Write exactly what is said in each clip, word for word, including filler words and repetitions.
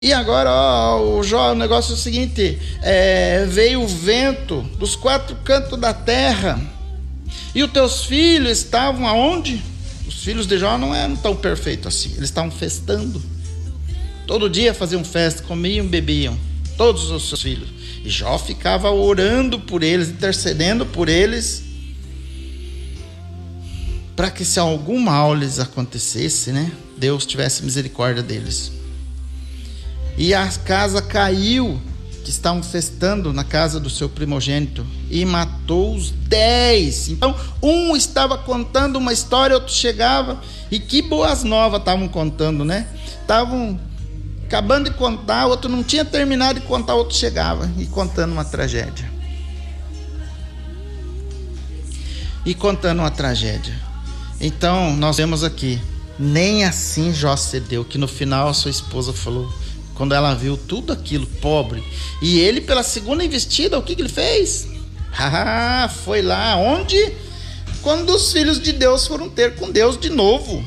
E agora, ó, o, Jó, o negócio é o seguinte, é, veio o vento dos quatro cantos da terra, e os teus filhos estavam aonde? Os filhos de Jó não eram tão perfeitos assim, eles estavam festando. Todo dia faziam festa, comiam, bebiam, todos os seus filhos. E Jó ficava orando por eles, intercedendo por eles, para que se algum mal lhes acontecesse, né, Deus tivesse misericórdia deles. E a casa caiu, que estavam festando na casa do seu primogênito, e matou os dez. Então, um estava contando uma história, outro chegava, e que boas novas estavam contando, né? Estavam acabando de contar, outro não tinha terminado de contar, outro chegava, e contando uma tragédia. E contando uma tragédia. Então, nós vemos aqui, nem assim Jó cedeu, que no final a sua esposa falou, quando ela viu tudo aquilo, pobre, e ele pela segunda investida, o que, que ele fez? Ah, foi lá, onde? Quando os filhos de Deus foram ter com Deus de novo.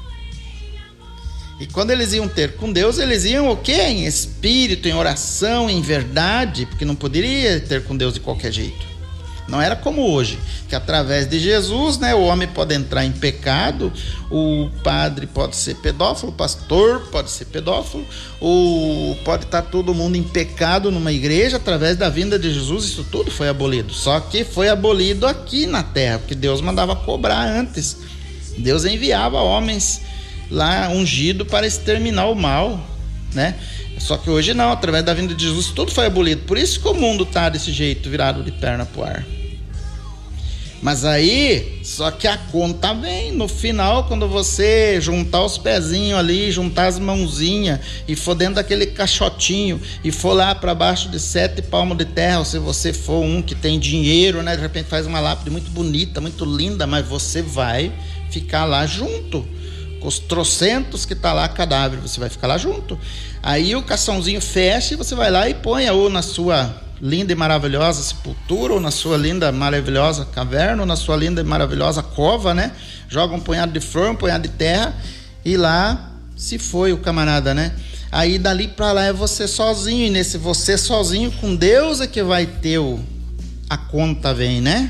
E quando eles iam ter com Deus, eles iam o quê? Em espírito, em oração, em verdade, porque não poderia ter com Deus de qualquer jeito. Não era como hoje, que através de Jesus, né, o homem pode entrar em pecado, o padre pode ser pedófilo, o pastor pode ser pedófilo, o, pode estar todo mundo em pecado numa igreja, através da vinda de Jesus, isso tudo foi abolido. Só que foi abolido aqui na terra, porque Deus mandava cobrar antes. Deus enviava homens lá ungidos para exterminar o mal, né? Só que hoje não, através da vinda de Jesus tudo foi abolido. Por isso que o mundo está desse jeito, virado de perna pro ar. Mas aí, só que a conta vem no final, quando você juntar os pezinhos ali, juntar as mãozinhas e for dentro daquele caixotinho e for lá para baixo de sete palmos de terra, ou se você for um que tem dinheiro, né, de repente faz uma lápide muito bonita, muito linda, mas você vai ficar lá junto com os trocentos que tá lá cadáver, você vai ficar lá junto. Aí o caixãozinho fecha e você vai lá e põe ou na sua linda e maravilhosa sepultura, ou na sua linda e maravilhosa caverna, ou na sua linda e maravilhosa cova, né? Joga um punhado de flor, um punhado de terra, e lá se foi o camarada, né? Aí dali para lá é você sozinho, e nesse você sozinho com Deus é que vai ter o, a conta vem, né?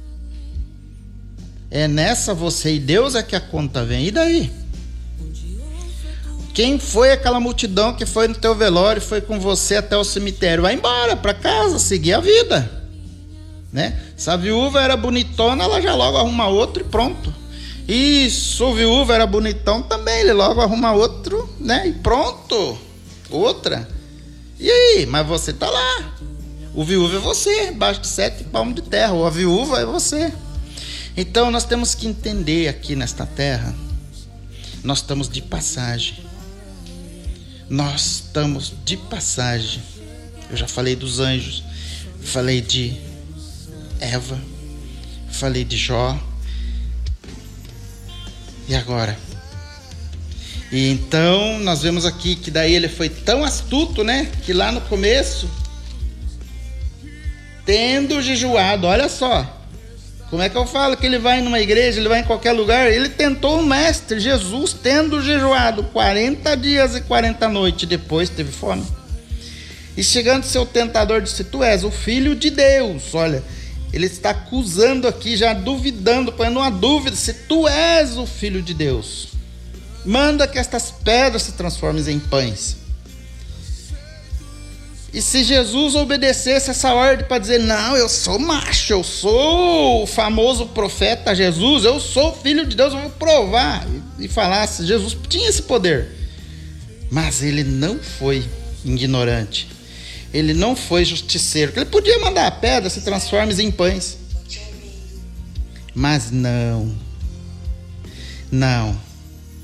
É nessa você e Deus é que a conta vem. E daí? Quem foi aquela multidão que foi no teu velório, foi com você até o cemitério? Vai embora para casa, seguir a vida, né? Se a viúva era bonitona, ela já logo arruma outro e pronto. E se o viúvo era bonitão também, ele logo arruma outro, né? E pronto, outra. E aí? Mas você tá lá. O viúvo é você, abaixo de sete palmos de terra. Ou a viúva é você. Então nós temos que entender aqui nesta terra, nós estamos de passagem. Nós estamos de passagem. Eu já falei dos anjos, falei de Eva, falei de Jó. E agora? E então nós vemos aqui que daí ele foi tão astuto, né? Que lá no começo, tendo jejuado, olha só. Como é que eu falo que ele vai numa igreja, ele vai em qualquer lugar? Ele tentou o mestre Jesus, tendo jejuado quarenta dias e quarenta noites, depois teve fome. E chegando seu tentador disse, tu és o filho de Deus. Olha, ele está acusando aqui, já duvidando, põendo uma dúvida, se tu és o filho de Deus, manda que estas pedras se transformem em pães. E se Jesus obedecesse essa ordem para dizer, não, eu sou macho, eu sou o famoso profeta Jesus, eu sou filho de Deus, eu vou provar, e falasse, Jesus tinha esse poder, mas ele não foi ignorante, ele não foi justiceiro, ele podia mandar a pedra se transforme em pães, mas não, não.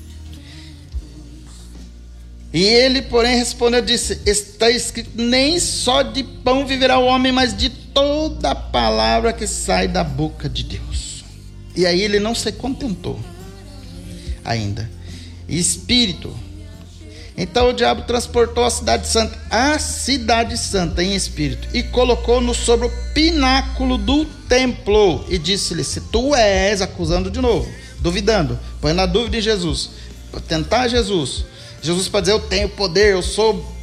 E ele, porém, respondeu, disse, está escrito, nem só de pão viverá o homem, mas de toda palavra que sai da boca de Deus. E aí ele não se contentou ainda. Espírito. Então o diabo transportou a cidade santa, a cidade santa em espírito, e colocou-no sobre o pináculo do templo, e disse-lhe, se tu és, acusando de novo, duvidando, põe na dúvida em Jesus, para tentar Jesus, Jesus para dizer, eu tenho poder, eu sou